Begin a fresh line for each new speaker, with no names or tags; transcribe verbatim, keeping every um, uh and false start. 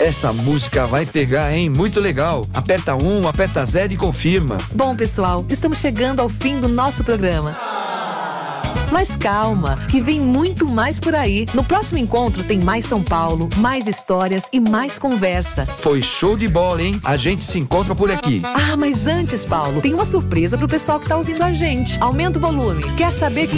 Essa música vai pegar, hein? Muito legal. Aperta um, aperta zero e confirma.
Bom, pessoal, estamos chegando ao fim do nosso programa. Mas calma, que vem muito mais por aí. No próximo encontro tem mais São Paulo, mais histórias e mais conversa.
Foi show de bola, hein? A gente se encontra por aqui.
Ah, mas antes, Paulo, tem uma surpresa pro pessoal que tá ouvindo a gente. Aumenta o volume. Quer saber que